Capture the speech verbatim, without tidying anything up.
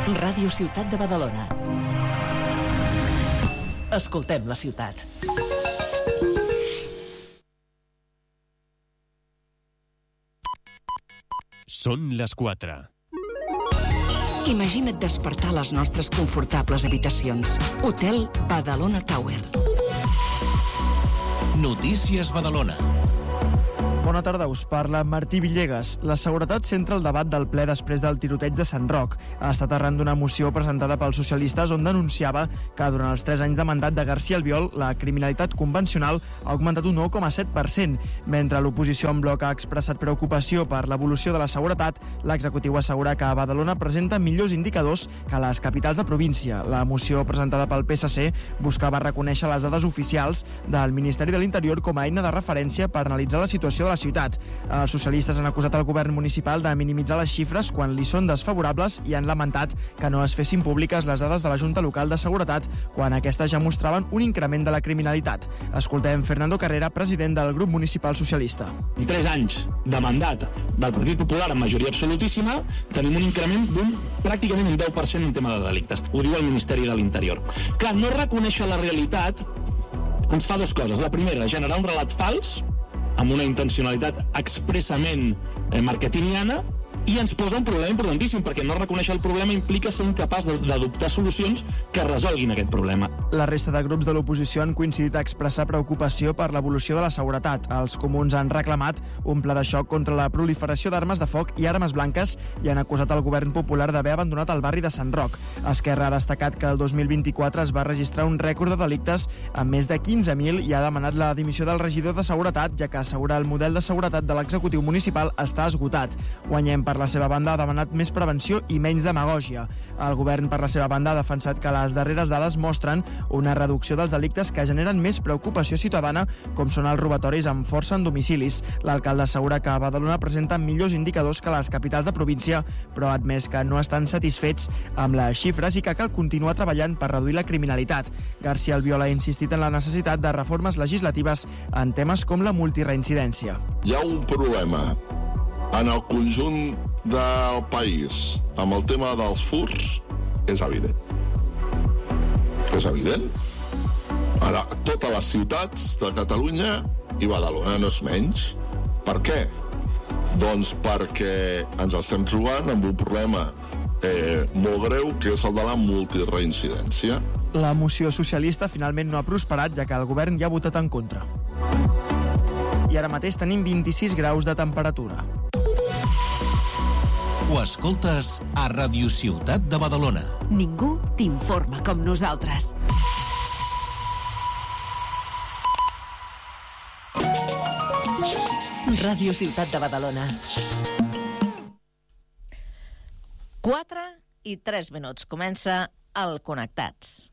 Ràdio Ciutat de Badalona. Escoltem la ciutat. Són les quatre. Imagina't despertar a les nostres confortables habitacions. Hotel Badalona Tower. Notícies Badalona. Bona tarda, us parla Martí Villegas. La seguretat centra el debat del ple després del tiroteig de Sant Roc. Ha estat arran d'una moció presentada pels socialistes on denunciava que durant els tres anys de mandat de García Albiol la criminalitat convencional ha augmentat un nou coma set per cent. Mentre l'oposició en bloc ha expressat preocupació per l'evolució de la seguretat, l'executiu assegura que a Badalona presenta millors indicadors que a les capitals de província. La moció presentada pel P S C buscava reconèixer les dades oficials del Ministeri de l'Interior com a eina de referència per analitzar la situació de la ciutat. Els socialistes han acusat el govern municipal de minimitzar les xifres quan li són desfavorables i han lamentat que no es fessin públiques les dades de la Junta Local de Seguretat quan aquestes ja mostraven un increment de la criminalitat. Escoltem Fernando Carrera, president del grup municipal socialista. En tres anys de mandat del Partit Popular amb majoria absolutíssima tenim un increment d'un pràcticament un deu per cent en tema de delictes. Ho diu el Ministeri de l'Interior. Clar, no reconèixer la realitat ens fa dues coses. La primera, generar un relat fals amb una intencionalitat expressament eh, marketingiana, i ens posa un problema importantíssim, perquè no reconèixer el problema implica ser incapaç d'adoptar solucions que resolguin aquest problema. La resta de grups de l'oposició han coincidit a expressar preocupació per l'evolució de la seguretat. Els comuns han reclamat un pla de xoc contra la proliferació d'armes de foc i armes blanques i han acusat el govern popular d'haver abandonat el barri de Sant Roc. Esquerra ha destacat que el dos mil vint-i-quatre es va registrar un rècord de delictes amb més de quinze mil i ha demanat la dimissió del regidor de Seguretat, ja que assegura el model de seguretat de l'executiu municipal està esgotat. Guanyem per la seva banda ha demanat més prevenció i menys demagògia. El govern, per la seva banda, ha defensat que les darreres dades mostren una reducció dels delictes que generen més preocupació ciutadana, com són els robatoris amb força en domicilis. L'alcalde assegura que Badalona presenta millors indicadors que les capitals de província, però ha admès que no estan satisfets amb les xifres i que cal continuar treballant per reduir la criminalitat. García Albiol ha insistit en la necessitat de reformes legislatives en temes com la multireincidència. Hi ha un problema en el conjunt del país amb el tema dels furts, és evident. És evident. Ara, totes les ciutats de Catalunya i Badalona no és menys. Per què? Doncs perquè ens estem trobant amb un problema eh, molt greu, que és el de la multireincidència. La moció socialista finalment no ha prosperat, ja que el govern ja ha votat en contra. I ara mateix tenim vint-i-sis graus de temperatura. Ho escoltes a Ràdio Ciutat de Badalona. Ningú t'informa com nosaltres. Ràdio Ciutat de Badalona. quatre i tres minuts. Comença el Connectats.